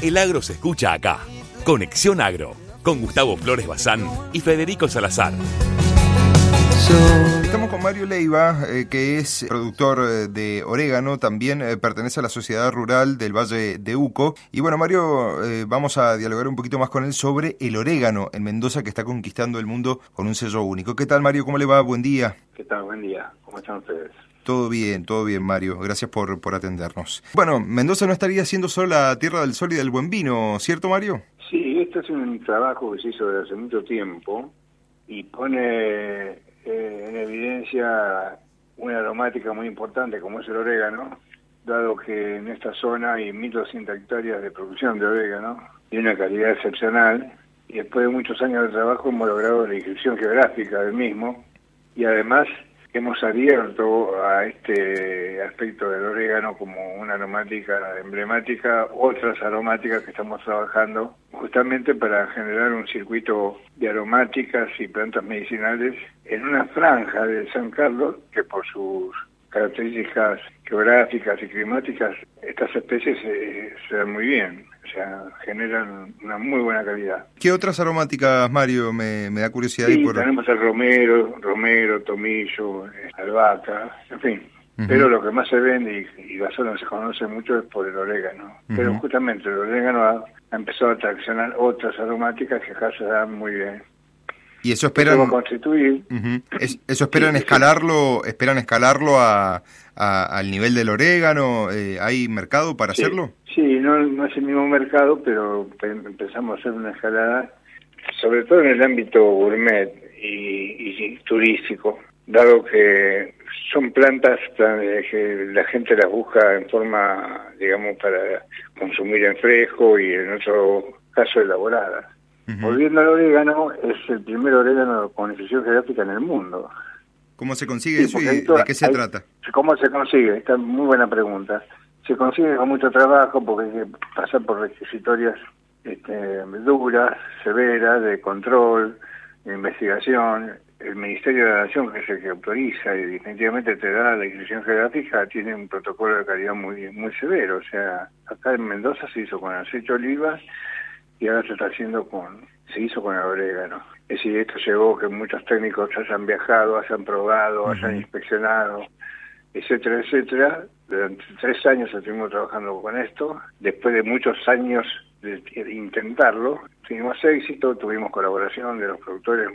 El agro se escucha acá. Conexión Agro, con Gustavo Flores Bazán y Federico Salazar. Estamos con Mario Leiva, que es productor de orégano, también pertenece a la Sociedad Rural del Valle de Uco. Y bueno, Mario, vamos a dialogar un poquito más con él sobre el orégano en Mendoza, que está conquistando el mundo con un sello único. ¿Qué tal, Mario? ¿Cómo le va? Buen día. ¿Qué tal? Buen día. ¿Cómo están ustedes? Todo bien, Mario. Gracias por atendernos. Bueno, Mendoza no estaría siendo solo la tierra del sol y del buen vino, ¿cierto, Mario? Sí, este es un trabajo que se hizo desde hace mucho tiempo y pone en evidencia una aromática muy importante como es el orégano, dado que en esta zona hay 1.200 hectáreas de producción de orégano y una calidad excepcional, y después de muchos años de trabajo hemos logrado la inscripción geográfica del mismo, y además hemos abierto a este aspecto del orégano como una aromática emblemática, otras aromáticas que estamos trabajando justamente para generar un circuito de aromáticas y plantas medicinales en una franja de San Carlos que por sus características geográficas y climáticas estas especies se dan muy bien, o sea, generan una muy buena calidad. ¿Qué otras aromáticas, Mario? Me da curiosidad. Sí, tenemos el romero, tomillo, albahaca, en fin. Pero lo que más se vende y la zona se conoce mucho es por el orégano. Pero justamente el orégano ha empezado a traccionar otras aromáticas que acá se dan muy bien. ¿Y eso esperan constituir? ¿Eso esperan escalarlo al nivel del orégano? ¿Hay mercado para hacerlo? Sí, no es el mismo mercado, pero empezamos a hacer una escalada, sobre todo en el ámbito gourmet y turístico, dado que son plantas que la gente las busca en forma, digamos, para consumir en fresco y en otro caso elaboradas. Volviendo al orégano, es el primer orégano con inscripción geográfica en el mundo. ¿Cómo se consigue eso y de qué se trata? ¿Cómo se consigue? Esta es muy buena pregunta. Se consigue con mucho trabajo porque hay que pasar por requisitorias duras, severas, de control, de investigación. El Ministerio de la Nación, que es el que autoriza y definitivamente te da la inscripción geográfica, tiene un protocolo de calidad muy severo. O sea, acá en Mendoza se hizo con aceite de oliva y ahora se hizo con el orégano. Es decir, esto llevó que muchos técnicos hayan viajado, hayan probado, hayan inspeccionado, etcétera, etcétera. Durante 3 años estuvimos trabajando con esto. Después de muchos años de intentarlo, tuvimos éxito, tuvimos colaboración de los productores,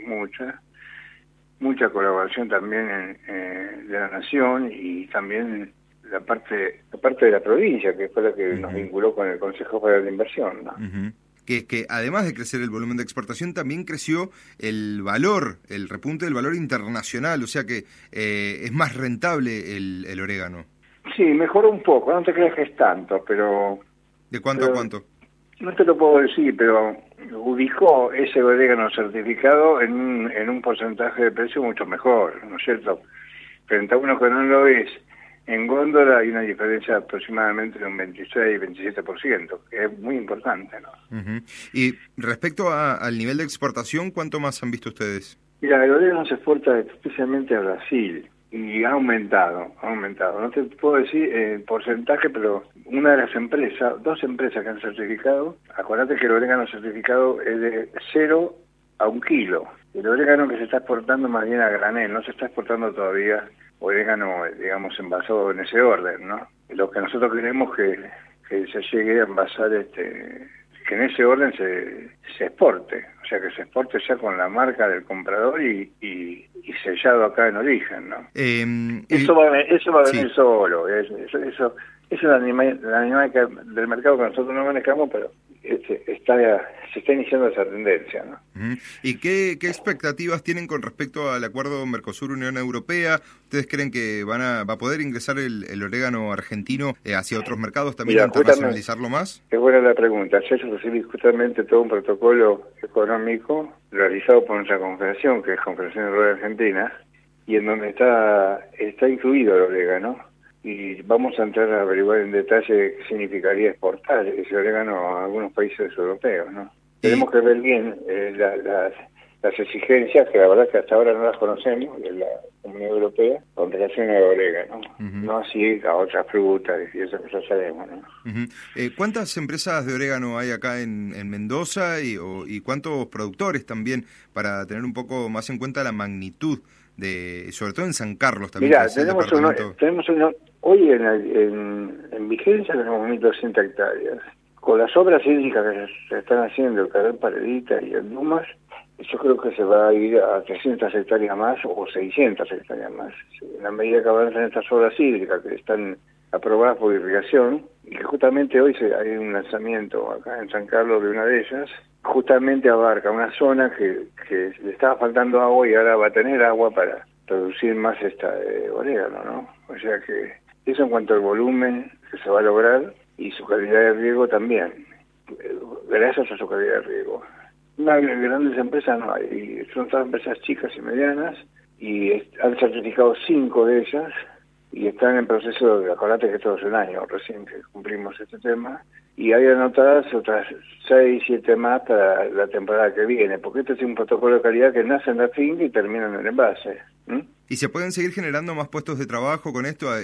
mucha colaboración también de la Nación y también la parte de la provincia, que fue la que nos vinculó con el Consejo Federal de Inversión, ¿no? Que además de crecer el volumen de exportación, también creció el repunte del valor internacional, o sea que es más rentable el orégano. Sí, mejoró un poco, no te creas que es tanto, pero... ¿De cuánto a cuánto? No te lo puedo decir, pero ubicó ese orégano certificado en un porcentaje de precio mucho mejor, ¿no es cierto? Frente a uno que no lo es, en góndola hay una diferencia aproximadamente de un 26-27%, que es muy importante, ¿no? Y respecto al nivel de exportación, ¿cuánto más han visto ustedes? Mira, el orégano se exporta especialmente a Brasil y ha aumentado. No te puedo decir el porcentaje, pero una de las empresas, 2 empresas que han certificado, acordate que el orégano certificado es de 0 a 1 kilo. El orégano que se está exportando más bien a granel, no se está exportando todavía orégano, digamos, envasado en ese orden, ¿no? Lo que nosotros queremos que se llegue a envasar, que en ese orden se exporte, o sea, que se exporte ya con la marca del comprador y sellado acá en origen, ¿no? Eso va a venir solo, eso es la dinámica del mercado que nosotros no manejamos, pero se está iniciando esa tendencia, ¿no? ¿Y qué expectativas tienen con respecto al acuerdo Mercosur-Unión Europea? ¿Ustedes creen que va a poder ingresar el orégano argentino hacia otros mercados, también a internacionalizarlo más? Es buena la pregunta. Yo recibí justamente todo un protocolo económico realizado por nuestra confederación, que es Confederación Rural Argentina, y en donde está incluido el orégano. Y vamos a entrar a averiguar en detalle qué significaría exportar ese orégano a algunos países europeos, ¿no? Tenemos que ver bien las exigencias, que la verdad que hasta ahora no las conocemos, de la Comunidad Europea, con relación al orégano. No así a otras frutas, y eso que ya sabemos, ¿no? ¿Cuántas empresas de orégano hay acá en Mendoza y cuántos productores también, para tener un poco más en cuenta la magnitud sobre todo en San Carlos también? Mirá, tenemos hoy en vigencia tenemos 1.200 hectáreas. Con las obras hídricas que se están haciendo, el Canal Paredita y el Dumas, yo creo que se va a ir a 300 hectáreas más o 600 hectáreas más. En la medida que avancen estas obras hídricas que están aprobadas por irrigación, y que justamente hoy hay un lanzamiento acá en San Carlos de una de ellas, justamente abarca una zona que le estaba faltando agua y ahora va a tener agua para producir más orégano, ¿no? O sea que eso en cuanto al volumen que se va a lograr y su calidad de riego también, gracias a su calidad de riego. Grandes empresas no hay, son todas empresas chicas y medianas, y han certificado 5 de ellas, y están en proceso de, acordate que esto es un año recién que cumplimos este tema, y hay anotadas otras 6, 7 más para la temporada que viene, porque este es un protocolo de calidad que nace en la finca y termina en el envase. ¿Y se pueden seguir generando más puestos de trabajo con esto?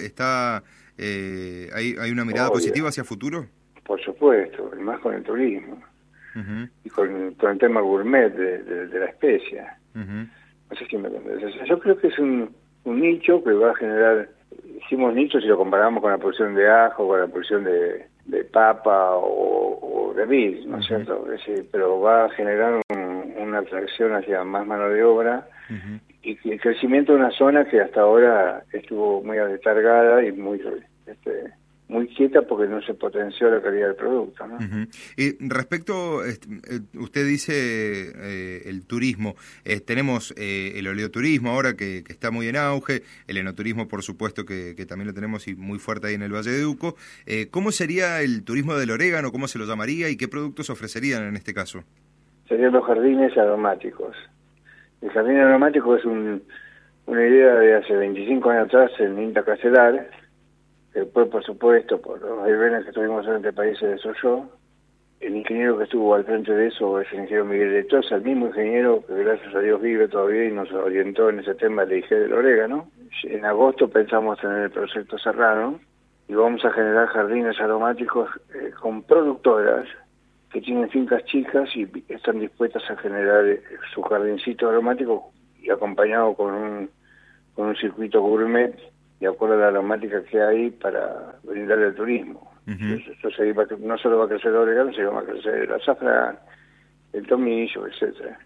¿Hay una mirada positiva hacia futuro? Por supuesto, y más con el turismo. Y con el tema gourmet de la especia. No sé si me entendés. Yo creo que es un nicho que va a generar, hicimos nichos si lo comparamos con la producción de ajo, con la producción de papa o de vid, ¿no es cierto? Es decir, pero va a generar una atracción hacia más mano de obra y el crecimiento de una zona que hasta ahora estuvo muy aletargada y muy quieta porque no se potenció la calidad del producto, ¿no? Y respecto, usted dice el turismo, tenemos el oleoturismo ahora que está muy en auge, el enoturismo por supuesto que también lo tenemos y muy fuerte ahí en el Valle de Uco. ¿Cómo sería el turismo del orégano? ¿Cómo se lo llamaría? ¿Y qué productos ofrecerían en este caso? Serían los jardines aromáticos. El jardín aromático es una idea de hace 25 años atrás en INTA Castelar, que después, por supuesto, por los vaivenes que tuvimos en este país se desoyó. El ingeniero que estuvo al frente de eso es el ingeniero Miguel de Tosa, el mismo ingeniero que gracias a Dios vive todavía y nos orientó en ese tema de la IG del orégano. En agosto pensamos tener el proyecto Serrano y vamos a generar jardines aromáticos con productoras que tienen fincas chicas y están dispuestas a generar su jardincito aromático y acompañado con un circuito gourmet de acuerdo a la aromática que hay para brindarle al turismo. Entonces ahí no solo va a crecer el orégano, sino va a crecer el azafrán, el tomillo, etcétera.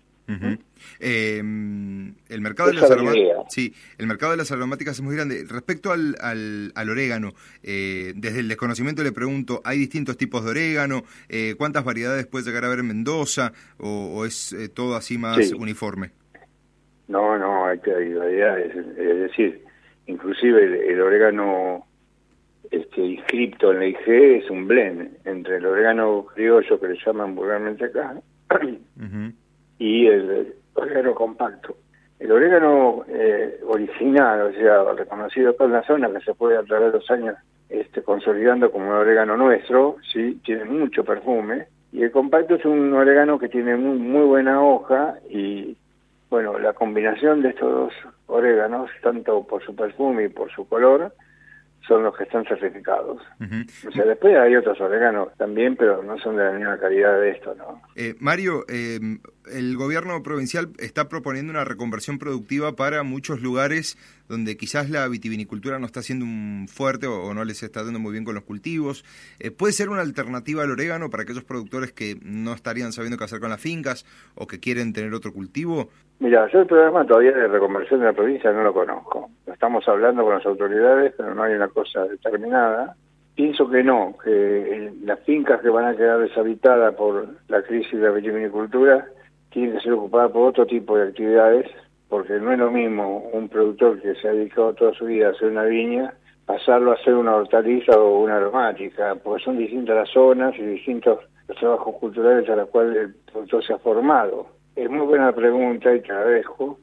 El mercado de las el mercado de las aromáticas es muy grande. Respecto al orégano, desde el desconocimiento le pregunto, ¿hay distintos tipos de orégano? ¿Cuántas variedades puede llegar a haber en Mendoza? ¿O es todo así más uniforme? No, hay variedades. Es decir, inclusive el orégano inscripto en la IG es un blend entre el orégano criollo, que le llaman vulgarmente acá, y el orégano compacto. El orégano original, o sea, reconocido acá en la zona, que se puede a través de los años consolidando como un orégano nuestro, sí, tiene mucho perfume, y el compacto es un orégano que tiene muy buena hoja y bueno, la combinación de estos dos oréganos, tanto por su perfume y por su color, son los que están certificados. O sea, después hay otros oréganos también, pero no son de la misma calidad de esto, ¿no? Mario, el gobierno provincial está proponiendo una reconversión productiva para muchos lugares donde quizás la vitivinicultura no está siendo fuerte o no les está dando muy bien con los cultivos. ¿Puede ser una alternativa al orégano para aquellos productores que no estarían sabiendo qué hacer con las fincas o que quieren tener otro cultivo? Mira, yo el programa todavía de reconversión de la provincia no lo conozco. Lo estamos hablando con las autoridades, pero no hay una cosa determinada. Pienso que no, que las fincas que van a quedar deshabitadas por la crisis de la vitivinicultura tienen que ser ocupadas por otro tipo de actividades, porque no es lo mismo un productor que se ha dedicado toda su vida a hacer una viña, pasarlo a hacer una hortaliza o una aromática, porque son distintas las zonas y distintos los trabajos culturales a los cuales el productor se ha formado. Es muy buena pregunta y te agradezco,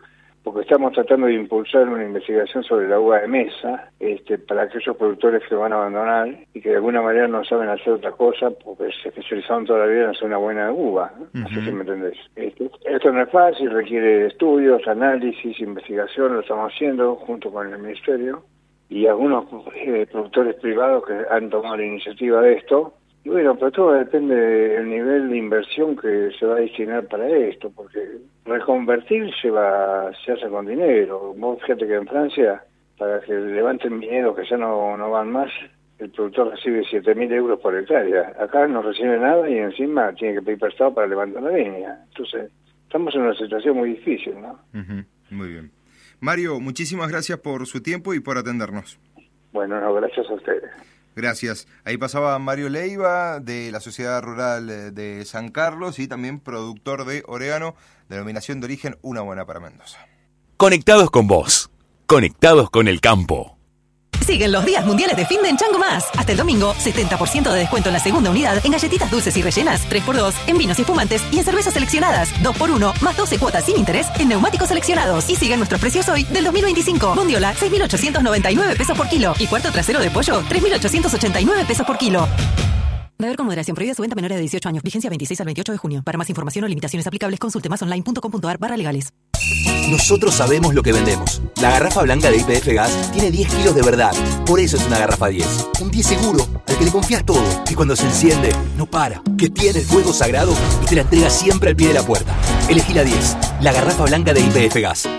porque estamos tratando de impulsar una investigación sobre la uva de mesa, para aquellos productores que van a abandonar y que de alguna manera no saben hacer otra cosa porque se especializaron toda la vida en hacer una buena uva, ¿no? No sé si me entendés. Esto no es fácil, requiere estudios, análisis, investigación, lo estamos haciendo junto con el Ministerio y algunos productores privados que han tomado la iniciativa de esto. Y bueno, pero todo depende del nivel de inversión que se va a destinar para esto, porque reconvertir se hace con dinero. Vos fíjate que en Francia, para que levanten viñedos que ya no van más, el productor recibe 7.000 euros por hectárea. Acá no recibe nada y encima tiene que pedir prestado para levantar la viña. Entonces, estamos en una situación muy difícil, ¿no? Muy bien. Mario, muchísimas gracias por su tiempo y por atendernos. Bueno, no, gracias a ustedes. Gracias. Ahí pasaba Mario Leiva, de la Sociedad Rural de San Carlos y también productor de orégano, denominación de origen Una Buena para Mendoza. Conectados con vos, conectados con el campo. Siguen los días mundiales de Finde en Chango Más. Hasta el domingo, 70% de descuento en la segunda unidad, en galletitas dulces y rellenas, 3x2, en vinos y espumantes y en cervezas seleccionadas, 2x1, más 12 cuotas sin interés en neumáticos seleccionados. Y siguen nuestros precios hoy del 2025. Bondiola, 6.899 pesos por kilo. Y cuarto trasero de pollo, 3.889 pesos por kilo. Beber con moderación. Prohibida su venta a menores de 18 años. Vigencia 26 al 28 de junio. Para más información o limitaciones aplicables, consulte masonline.com.ar/legales. Nosotros sabemos lo que vendemos. La garrafa blanca de YPF Gas tiene 10 kilos de verdad. Por eso es una garrafa 10. Un 10 seguro, al que le confías todo. Que cuando se enciende, no para. Que tiene el fuego sagrado y te la entrega siempre al pie de la puerta. Elegí la 10. La garrafa blanca de YPF Gas.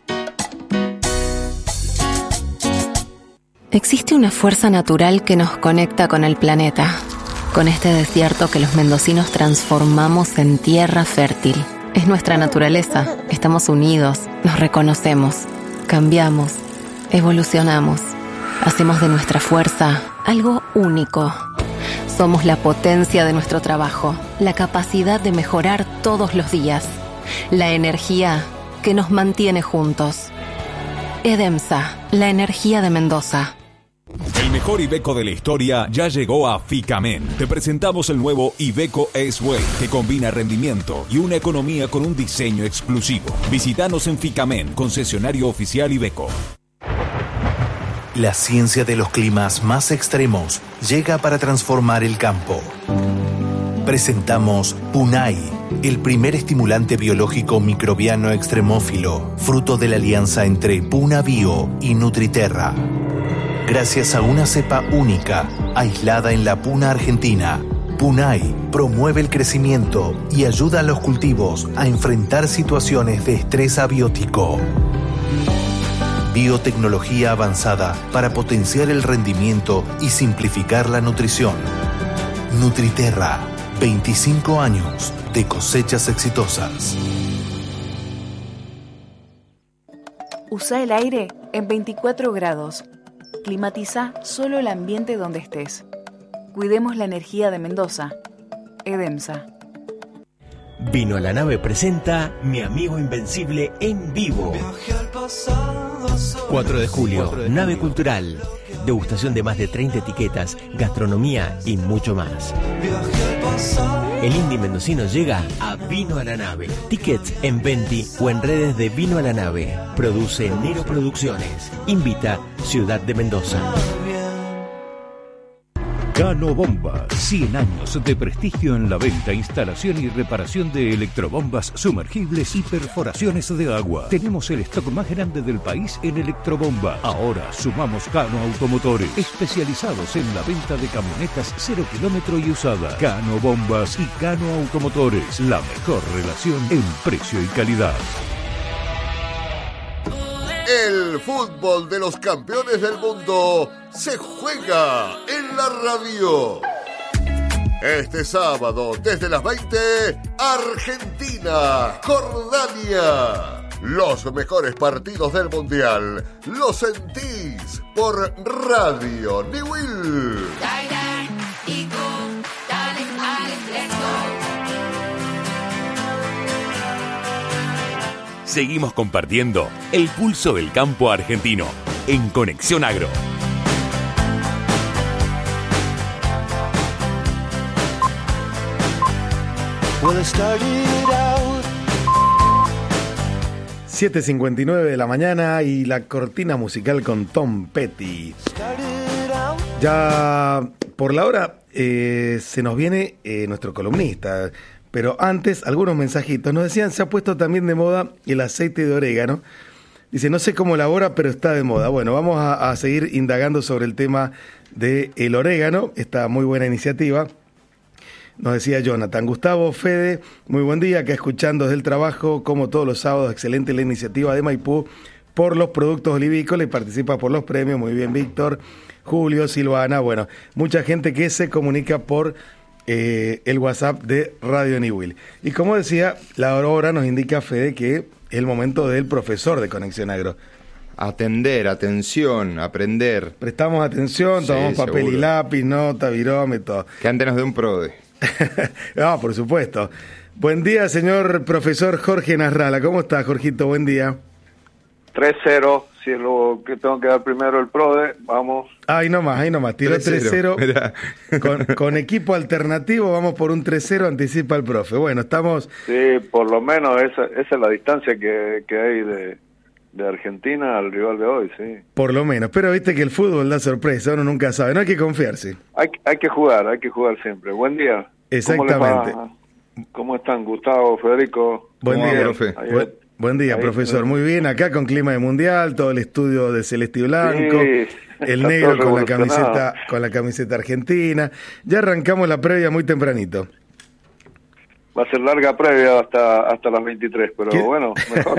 Existe una fuerza natural que nos conecta con el planeta. Con este desierto que los mendocinos transformamos en tierra fértil. Es nuestra naturaleza. Estamos unidos, nos reconocemos, cambiamos, evolucionamos. Hacemos de nuestra fuerza algo único. Somos la potencia de nuestro trabajo, la capacidad de mejorar todos los días, la energía que nos mantiene juntos. Edemsa, la energía de Mendoza. El mejor Iveco de la historia ya llegó a Ficamen. Te presentamos el nuevo Iveco S-Way, que combina rendimiento y una economía con un diseño exclusivo. Visítanos en Ficamen, concesionario oficial Iveco. La ciencia de los climas más extremos llega para transformar el campo. Presentamos Punai, el primer estimulante biológico microbiano extremófilo, fruto de la alianza entre Puna Bio y Nutriterra. Gracias a una cepa única, aislada en la puna argentina, Punai promueve el crecimiento y ayuda a los cultivos a enfrentar situaciones de estrés abiótico. Biotecnología avanzada para potenciar el rendimiento y simplificar la nutrición. Nutriterra, 25 años de cosechas exitosas. Usa el aire en 24 grados. Climatiza solo el ambiente donde estés. Cuidemos la energía de Mendoza. Edemsa. Vino a la Nave presenta Mi Amigo Invencible en vivo. 4 de julio, Nave Cultural. Degustación de más de 30 etiquetas, gastronomía y mucho más. El indie mendocino llega a Vino a la Nave. Tickets en Venti o en redes de Vino a la Nave. Produce Nero Producciones. Invita Ciudad de Mendoza. Cano Bomba, 100 años de prestigio en la venta, instalación y reparación de electrobombas sumergibles y perforaciones de agua. Tenemos el stock más grande del país en electrobomba. Ahora sumamos Cano Automotores, especializados en la venta de camionetas 0 kilómetro y usada. Cano Bombas y Cano Automotores, la mejor relación en precio y calidad. El fútbol de los campeones del mundo se juega en la radio. Este sábado, desde las 20, Argentina, Jordania. Los mejores partidos del mundial los sentís por Radio Newell. Seguimos compartiendo el pulso del campo argentino en Conexión Agro. 7:59 de la mañana y la cortina musical con Tom Petty. Ya por la hora se nos viene nuestro columnista, pero antes algunos mensajitos. Nos decían, se ha puesto también de moda el aceite de orégano. Dice, no sé cómo elabora, pero está de moda. Bueno, vamos a seguir indagando sobre el tema del orégano, esta muy buena iniciativa. Nos decía Jonathan. Gustavo, Fede, muy buen día, acá escuchando desde el trabajo, como todos los sábados, excelente la iniciativa de Maipú por los productos olivícolas y participa por los premios. Muy bien, Víctor, Julio, Silvana, bueno, mucha gente que se comunica por el WhatsApp de Radio Niwil. Y como decía, la hora nos indica, Fede, que es el momento del profesor de Conexión Agro. Atender, atención, aprender. Prestamos atención, tomamos papel y lápiz, nota, virómetro. Que antes nos dé un PRODE. No, por supuesto. Buen día, señor profesor Jorge Nasralla. ¿Cómo está, Jorgito? Buen día. 3-0, si es lo que tengo que dar primero el PRODE, vamos. Ahí nomás, tiró 3-0. Con equipo alternativo, vamos por un 3-0, anticipa el profe. Bueno, estamos... Sí, por lo menos esa es la distancia que hay de Argentina al rival de hoy, sí. Por lo menos, pero viste que el fútbol da sorpresa, uno nunca sabe, no hay que confiarse. Hay que jugar siempre. Buen día. Exactamente. ¿Cómo están, Gustavo, Federico? Buen día, profe. Buen día, profesor. Muy bien, acá con clima de mundial, todo el estudio de celeste y blanco, sí, el negro con la camiseta argentina. Ya arrancamos la previa muy tempranito. Va a ser larga previa hasta las 23, pero bueno, mejor.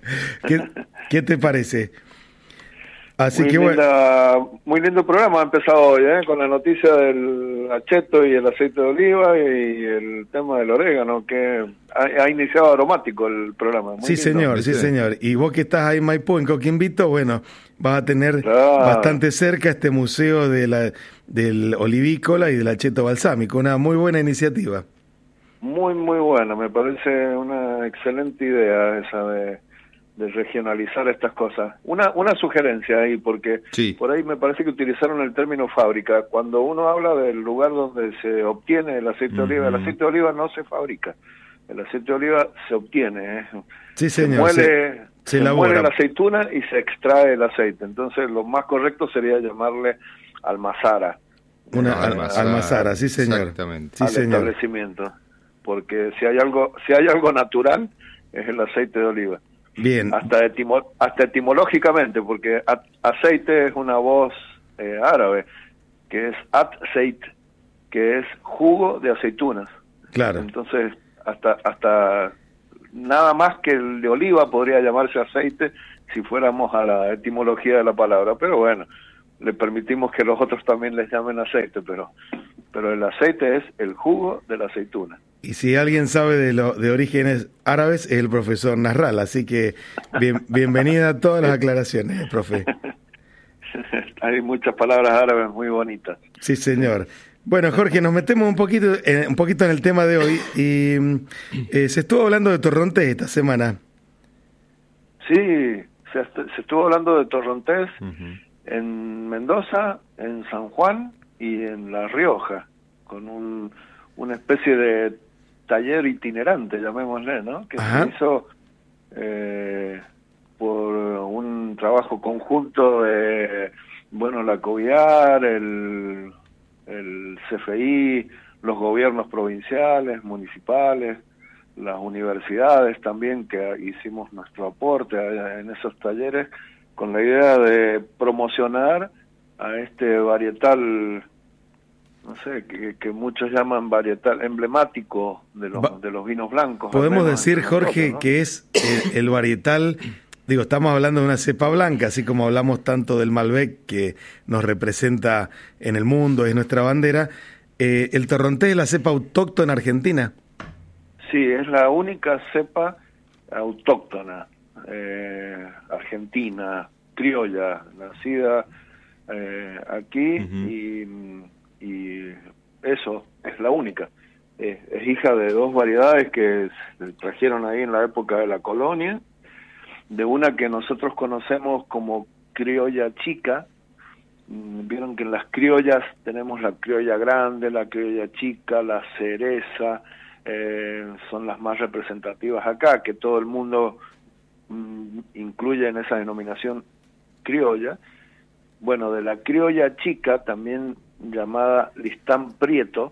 ¿Qué te parece? Así Muy lindo programa ha empezado hoy, con la noticia del acheto y el aceite de oliva y el tema del orégano, que ha iniciado aromático el programa. Muy lindo. Sí, señor. Y vos que estás ahí en Maipú, en Coquimbito, bueno, vas a tener bastante cerca este museo del olivícola y del acheto balsámico, una muy buena iniciativa. Muy, muy buena, me parece una excelente idea esa de regionalizar estas cosas. Una sugerencia ahí, porque por ahí me parece que utilizaron el término fábrica. Cuando uno habla del lugar donde se obtiene el aceite de oliva, el aceite de oliva no se fabrica, el aceite de oliva se obtiene. Sí, señor. Se muele la aceituna y se extrae el aceite. Entonces lo más correcto sería llamarle almazara. Almazara, sí, señor. Exactamente. Al establecimiento. Porque si hay algo natural, es el aceite de oliva. Bien. Hasta etimológicamente, porque aceite es una voz árabe, que es at-seit, que es jugo de aceitunas. Claro. Entonces, hasta nada más que el de oliva podría llamarse aceite si fuéramos a la etimología de la palabra. Pero bueno, le permitimos que los otros también les llamen aceite, pero el aceite es el jugo de la aceituna. Y si alguien sabe de orígenes árabes, es el profesor Nasralla, así que bienvenida a todas las aclaraciones, profe. Hay muchas palabras árabes muy bonitas. Sí, señor. Bueno, Jorge, nos metemos un poquito en el tema de hoy y se estuvo hablando de torrontés esta semana. Sí, se estuvo hablando de torrontés en Mendoza, en San Juan y en La Rioja, con una especie de taller itinerante, llamémosle, ¿no? Que se hizo por un trabajo conjunto de, la COVIAR, el CFI, los gobiernos provinciales, municipales, las universidades también, que hicimos nuestro aporte en esos talleres, con la idea de promocionar a este varietal, no sé, que muchos llaman varietal emblemático de los vinos blancos. Podemos decir, Jorge, ¿no? Que es el varietal, estamos hablando de una cepa blanca, así como hablamos tanto del Malbec, que nos representa en el mundo, es nuestra bandera. ¿El torrontés es la cepa autóctona argentina? Sí, es la única cepa autóctona argentina, criolla, nacida aquí y eso, es la única. Es hija de dos variedades que se trajeron ahí en la época de la colonia, de una que nosotros conocemos como criolla chica. Vieron que en las criollas tenemos la criolla grande, la criolla chica, la cereza, son las más representativas acá, que todo el mundo incluye en esa denominación criolla. Bueno, de la criolla chica, también llamada Listán Prieto,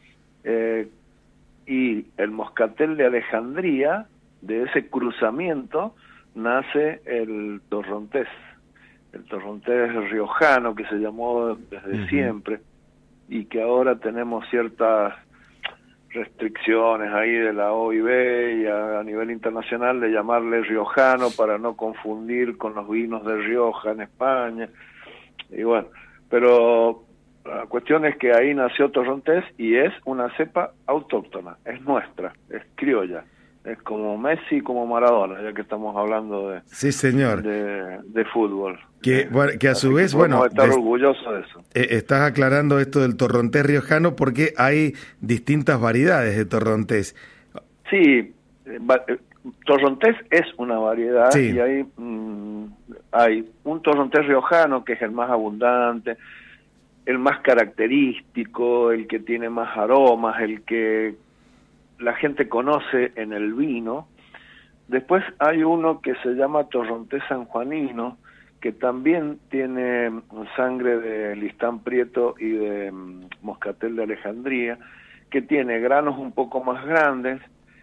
y el Moscatel de Alejandría, de ese cruzamiento nace el torrontés riojano, que se llamó desde siempre, y que ahora tenemos ciertas restricciones ahí de la OIB y a nivel internacional de llamarle riojano para no confundir con los vinos de Rioja en España. Y bueno, pero la cuestión es que ahí nació torrontés y es una cepa autóctona, es nuestra, es criolla. Es como Messi, como Maradona, ya que estamos hablando de, sí, señor, de fútbol. Que a su vez, bueno, estar orgulloso de eso. Estás aclarando esto del torrontés riojano porque hay distintas variedades de torrontés. Sí, torrontés es una variedad, sí. Y hay un torrontés riojano que es el más abundante, el más característico, el que tiene más aromas, el que la gente conoce en el vino. Después hay uno que se llama torrontés sanjuanino, que también tiene sangre de Listán Prieto y de Moscatel de Alejandría, que tiene granos un poco más grandes,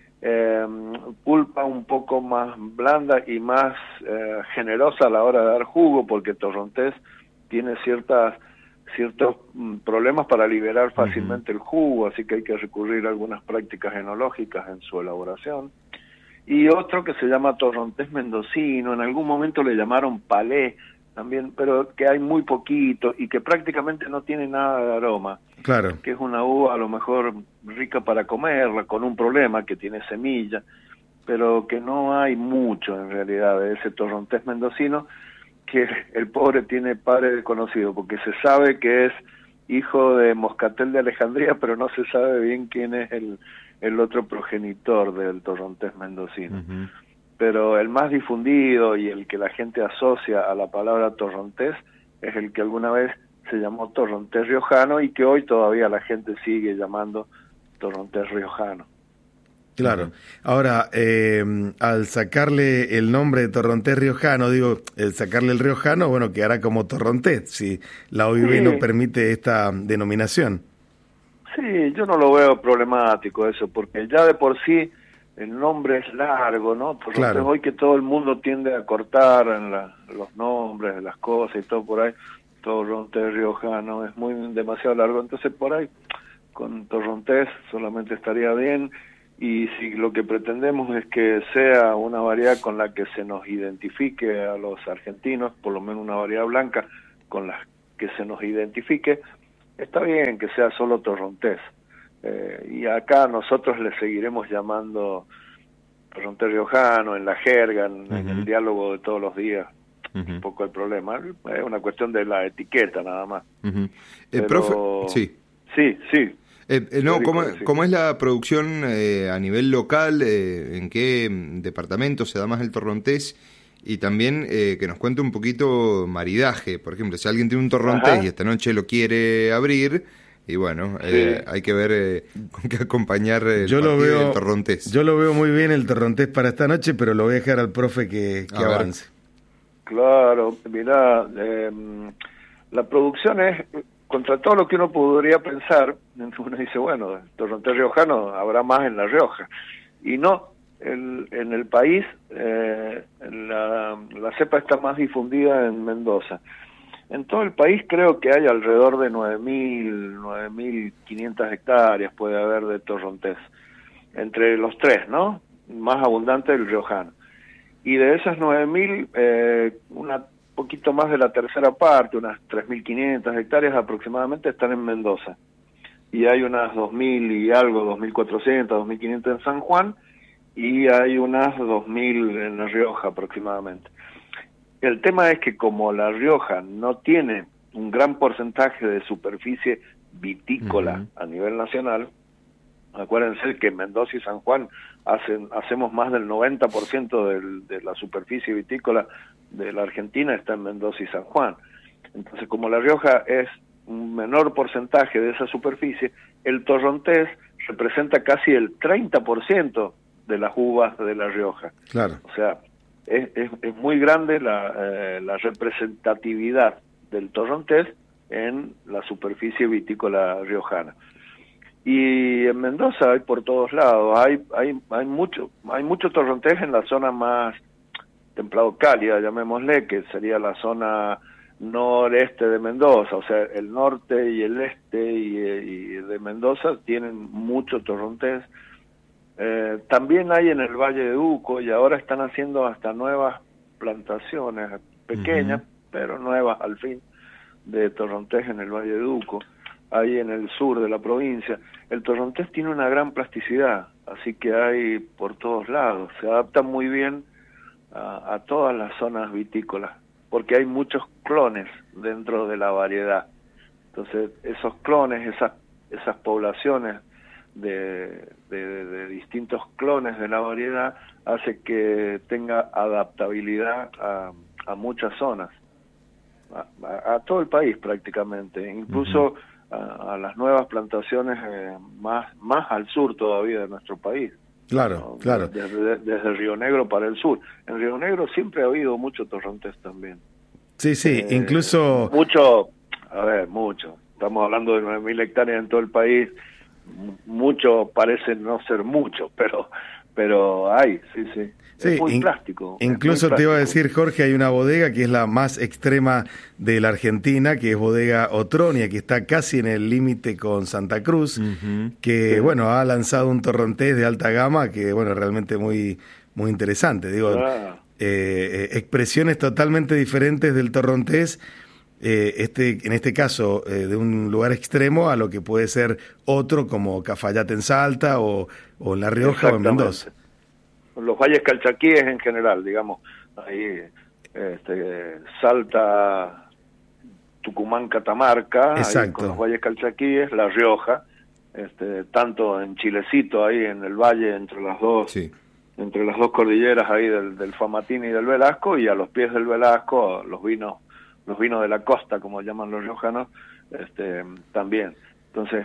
pulpa un poco más blanda y más generosa a la hora de dar jugo, porque torrontés tiene ciertos problemas para liberar fácilmente el jugo, así que hay que recurrir a algunas prácticas enológicas en su elaboración. Y otro que se llama torrontés mendocino, en algún momento le llamaron palé también, pero que hay muy poquito y que prácticamente no tiene nada de aroma. Claro. Que es una uva a lo mejor rica para comerla, con un problema que tiene semilla, pero que no hay mucho en realidad de ese torrontés mendocino, que el pobre tiene padre desconocido, porque se sabe que es hijo de Moscatel de Alejandría, pero no se sabe bien quién es el otro progenitor del torrontés mendocino. Pero el más difundido y el que la gente asocia a la palabra torrontés es el que alguna vez se llamó torrontés riojano y que hoy todavía la gente sigue llamando torrontés riojano. Claro. Ahora, al sacarle el nombre de torrontés riojano, el sacarle el riojano, bueno, quedará como torrontés, si la OIB no permite esta denominación. Sí, yo no lo veo problemático eso, porque ya de por sí el nombre es largo, ¿no? Torrontés, claro. Hoy que todo el mundo tiende a cortar en los nombres de las cosas y todo por ahí, torrontés riojano es demasiado largo, entonces por ahí con torrontés solamente estaría bien. Y si lo que pretendemos es que sea una variedad con la que se nos identifique a los argentinos, por lo menos una variedad blanca con la que se nos identifique, está bien que sea solo torrontés. Y acá nosotros le seguiremos llamando torrontés riojano en la jerga, en el diálogo de todos los días. Un poco el problema. Es una cuestión de la etiqueta nada más. Pero... profe, sí. Sí. ¿Cómo es la producción a nivel local? ¿En qué departamento se da más el torrontés? Y también que nos cuente un poquito maridaje. Por ejemplo, si alguien tiene un torrontés y esta noche lo quiere abrir, y bueno, hay que ver con qué acompañar el torrontés. Yo lo veo muy bien el torrontés para esta noche, pero lo voy a dejar al profe que avance. Claro, mirá, la producción es... Contra todo lo que uno podría pensar, uno dice, bueno, el torrontés riojano habrá más en La Rioja. Y no, en el país la cepa está más difundida en Mendoza. En todo el país creo que hay alrededor de 9.500 hectáreas puede haber de torrontés. Entre los tres, ¿no? Más abundante el riojano. Y de esas 9.000, una poquito más de la tercera parte, unas 3.500 hectáreas aproximadamente están en Mendoza. Y hay unas 2.000 y algo, 2.400, 2.500 en San Juan, y hay unas 2.000 en La Rioja aproximadamente. El tema es que como La Rioja no tiene un gran porcentaje de superficie vitícola a nivel nacional, acuérdense que Mendoza y San Juan hacemos más del 90% de la superficie vitícola de la Argentina está en Mendoza y San Juan. Entonces, como La Rioja es un menor porcentaje de esa superficie, el torrontés representa casi el 30% de las uvas de La Rioja. Claro. O sea, es muy grande la representatividad del torrontés en la superficie vitícola riojana. Y en Mendoza hay por todos lados, hay mucho torrontés en la zona más templado cálida, llamémosle, que sería la zona noreste de Mendoza, o sea, el norte y el este y de Mendoza tienen mucho torrontés. También hay en el Valle de Uco, y ahora están haciendo hasta nuevas plantaciones pequeñas, pero nuevas al fin, de torrontés en el Valle de Uco, ahí en el sur de la provincia. El torrontés tiene una gran plasticidad, así que hay por todos lados, se adapta muy bien a todas las zonas vitícolas, porque hay muchos clones dentro de la variedad. Entonces, esos clones, esas poblaciones de distintos clones de la variedad, hace que tenga adaptabilidad a muchas zonas, a todo el país prácticamente, incluso a las nuevas plantaciones más al sur todavía de nuestro país. Claro, ¿no? claro. Desde Río Negro para el sur. En Río Negro siempre ha habido mucho torrontés también. Sí, incluso... Mucho. Estamos hablando de 9.000 hectáreas en todo el país. Mucho parece no ser mucho, pero hay, sí. Es muy plástico. Incluso te iba a decir, Jorge, hay una bodega que es la más extrema de la Argentina, que es Bodega Otronia, que está casi en el límite con Santa Cruz, que, bueno, ha lanzado un torrontés de alta gama que, bueno, realmente muy interesante. Digo, expresiones totalmente diferentes del torrontés, en este caso, de un lugar extremo a lo que puede ser otro, como Cafayate en Salta o en La Rioja o en Mendoza. Los valles calchaquíes en general, digamos, ahí Salta, Tucumán, Catamarca, ahí con los valles calchaquíes, La Rioja, tanto en Chilecito, ahí en el valle entre las dos cordilleras ahí del Famatín y del Velasco, y a los pies del Velasco los vinos de la costa, como llaman los riojanos, también. Entonces,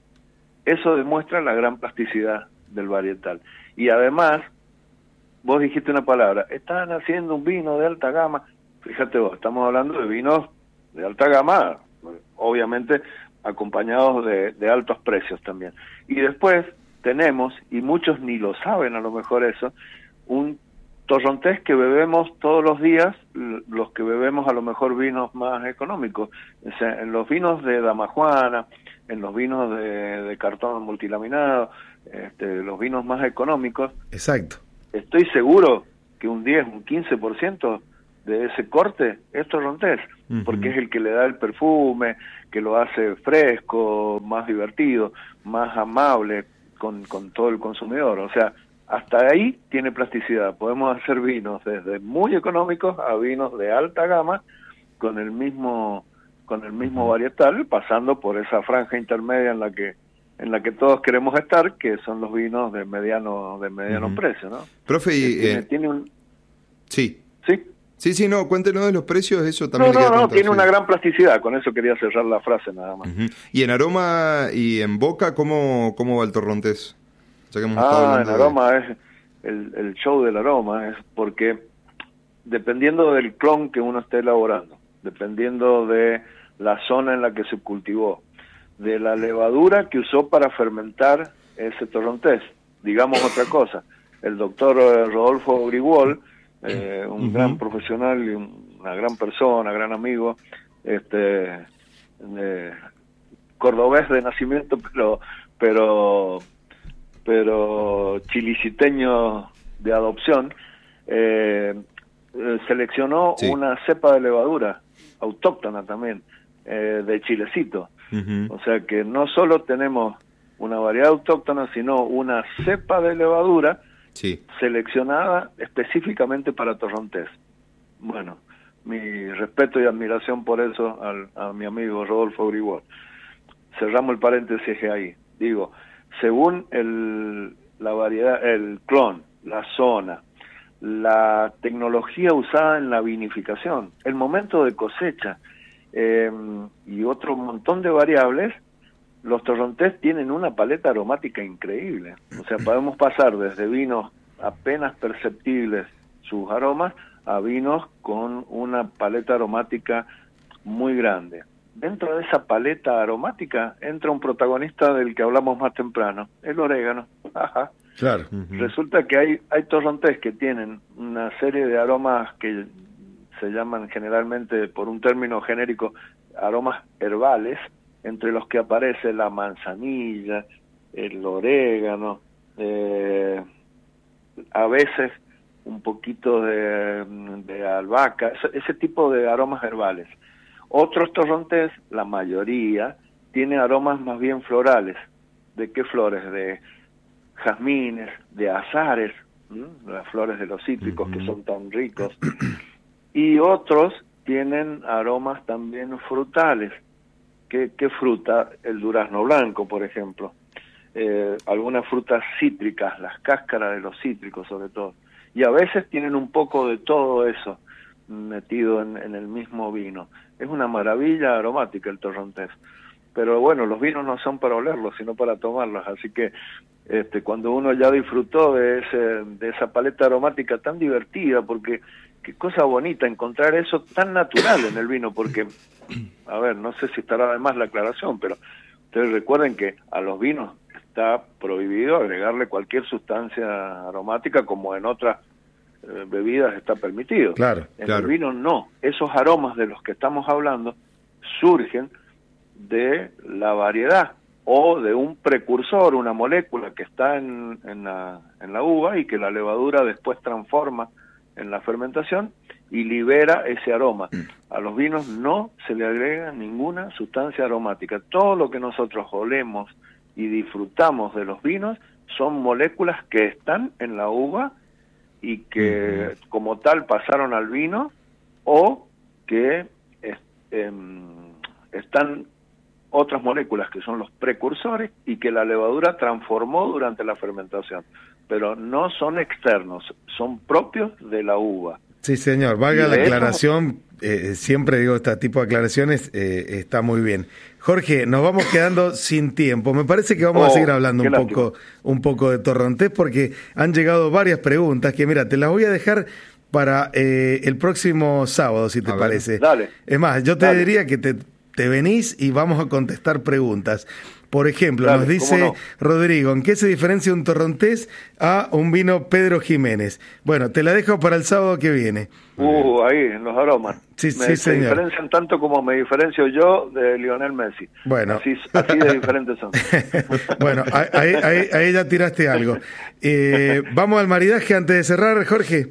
eso demuestra la gran plasticidad del varietal. Y además, vos dijiste una palabra, están haciendo un vino de alta gama. Fíjate vos, estamos hablando de vinos de alta gama, obviamente acompañados de altos precios también. Y después tenemos, y muchos ni lo saben a lo mejor eso, un torrontés que bebemos todos los días, los que bebemos a lo mejor vinos más económicos. O sea, en los vinos de Dama Juana, en los vinos de cartón multilaminado, los vinos más económicos. Exacto. Estoy seguro que un 10, un 15% de ese corte es torrontés, porque es el que le da el perfume, que lo hace fresco, más divertido, más amable con todo el consumidor. O sea, hasta ahí tiene plasticidad. Podemos hacer vinos desde muy económicos a vinos de alta gama con el mismo varietal, pasando por esa franja intermedia en la que todos queremos estar, que son los vinos de mediano precio, ¿no? Profe, tiene un... Sí. ¿Sí? Sí, no, cuéntenos de los precios, eso también. No, tiene una gran plasticidad, con eso quería cerrar la frase nada más. Y en aroma y en boca, ¿cómo va el torrontés? Ya que hemos estado en aroma es el show del aroma, es porque dependiendo del clon que uno esté elaborando, dependiendo de la zona en la que se cultivó, de la levadura que usó para fermentar ese torrontés, digamos otra cosa, el doctor Rodolfo Grigol, un gran profesional y una gran persona, gran amigo, cordobés de nacimiento, pero chiliciteño de adopción, seleccionó una cepa de levadura autóctona también, de Chilecito. O sea que no solo tenemos una variedad autóctona, sino una cepa de levadura seleccionada específicamente para torrontés. Bueno, mi respeto y admiración por eso a mi amigo Rodolfo Grigol. Cerramos el paréntesis ahí. Digo, según la variedad, el clon, la zona, la tecnología usada en la vinificación, el momento de cosecha y otro montón de variables, los torrontés tienen una paleta aromática increíble. O sea, podemos pasar desde vinos apenas perceptibles, sus aromas a vinos con una paleta aromática muy grande. Dentro de esa paleta aromática entra un protagonista del que hablamos más temprano, el orégano. Ajá. Claro. Resulta que hay torrontés que tienen una serie de aromas que se llaman generalmente, por un término genérico, aromas herbales, entre los que aparece la manzanilla, el orégano, a veces un poquito de albahaca, ese tipo de aromas herbales. Otros torrontés, la mayoría, tiene aromas más bien florales. ¿De qué flores? De jazmines, de azares, las flores de los cítricos que son tan ricos. Y otros tienen aromas también frutales. ¿Qué fruta? El durazno blanco, por ejemplo. Algunas frutas cítricas, las cáscaras de los cítricos sobre todo. Y a veces tienen un poco de todo eso metido en el mismo vino. Es una maravilla aromática el torrontés. Pero bueno, los vinos no son para olerlos, sino para tomarlos. Así que cuando uno ya disfrutó de esa paleta aromática tan divertida, porque qué cosa bonita encontrar eso tan natural en el vino, porque, a ver, no sé si estará de más la aclaración, pero ustedes recuerden que a los vinos está prohibido agregarle cualquier sustancia aromática, como en otras bebidas está permitido. Claro, en el vino no. Esos aromas de los que estamos hablando surgen de la variedad o de un precursor, una molécula que está en la uva y que la levadura después transforma en la fermentación y libera ese aroma. A los vinos no se le agrega ninguna sustancia aromática. Todo lo que nosotros olemos y disfrutamos de los vinos son moléculas que están en la uva y que como tal pasaron al vino, o que están otras moléculas que son los precursores y que la levadura transformó durante la fermentación, pero no son externos, son propios de la uva. Sí, señor, valga la aclaración, siempre digo este tipo de aclaraciones, está muy bien. Jorge, nos vamos quedando sin tiempo, me parece que vamos a seguir hablando un poco de torrontés, porque han llegado varias preguntas que, mira, te las voy a dejar para el próximo sábado, si te parece. Dale. Es más, yo te diría que te venís y vamos a contestar preguntas. Por ejemplo, nos dice Rodrigo, ¿en qué se diferencia un torrontés a un vino Pedro Jiménez? Bueno, te la dejo para el sábado que viene. Ahí, en los aromas. Sí, se señor. Diferencian tanto como me diferencio yo de Lionel Messi. Bueno. Así de diferentes son. Bueno, ahí ya tiraste algo. Vamos al maridaje antes de cerrar, Jorge.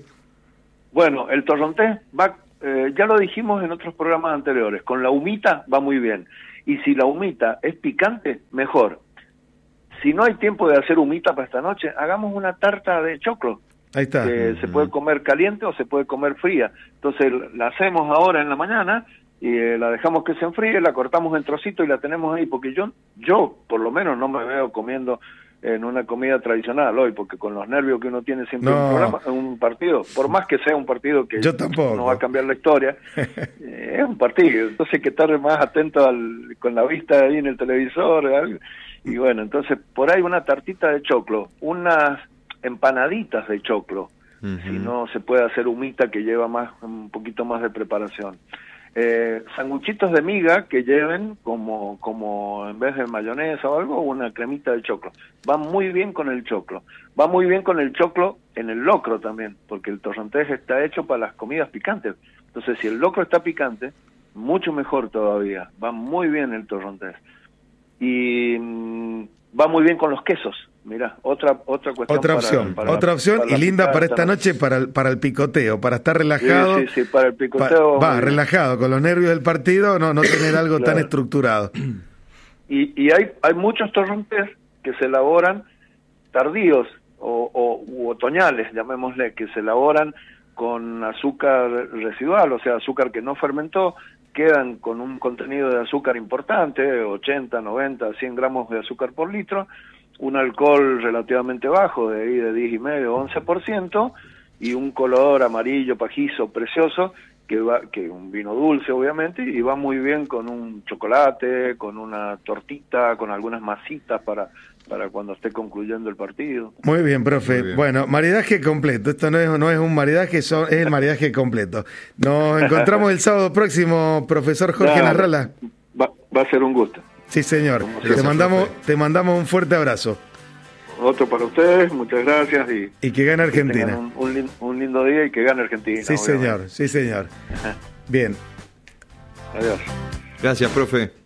Bueno, el torrontés va, ya lo dijimos en otros programas anteriores, con la humita va muy bien. Y si la humita es picante, mejor. Si no hay tiempo de hacer humita para esta noche, hagamos una tarta de choclo. Ahí está. Que se puede comer caliente o se puede comer fría. Entonces la hacemos ahora en la mañana y la dejamos que se enfríe, la cortamos en trocitos y la tenemos ahí. Porque yo por lo menos no me veo comiendo en una comida tradicional hoy, porque con los nervios que uno tiene siempre un partido, por más que sea un partido que no va a cambiar la historia, es un partido, entonces hay que estar más atento con la vista ahí en el televisor, algo. Y bueno, entonces por ahí una tartita de choclo, unas empanaditas de choclo, si no se puede hacer humita que lleva un poquito más de preparación. Sanguchitos de miga que lleven como en vez de mayonesa o algo, una cremita de choclo. Va muy bien con el choclo. Va muy bien con el choclo en el locro también, porque el torrontés está hecho para las comidas picantes. Entonces, si el locro está picante, mucho mejor todavía. Va muy bien el torrontés. Y va muy bien con los quesos. Mirá, otra cuestión. Otra opción y linda para esta noche para el picoteo, para estar relajado. Sí, para el picoteo. Relajado, con los nervios del partido, no tener algo tan estructurado. Y hay muchos torrontés que se elaboran tardíos u otoñales, llamémosle, que se elaboran con azúcar residual, o sea, azúcar que no fermentó, quedan con un contenido de azúcar importante, 80, 90, 100 gramos de azúcar por litro, un alcohol relativamente bajo, de 10,5, 11%, y un color amarillo, pajizo, precioso, que un vino dulce obviamente, y va muy bien con un chocolate, con una tortita, con algunas masitas para cuando esté concluyendo el partido. Muy bien, profe. Muy bien. Bueno, maridaje completo. Esto no es un maridaje, es el maridaje completo. Nos encontramos el sábado próximo, profesor Jorge Narrala. Va a ser un gusto. Sí, señor. Te mandamos un fuerte abrazo. Otro para ustedes, muchas gracias. Y que gane Argentina. Que un lindo día y que gane Argentina. Sí, señor. Sí, señor. Bien. Adiós. Gracias, profe.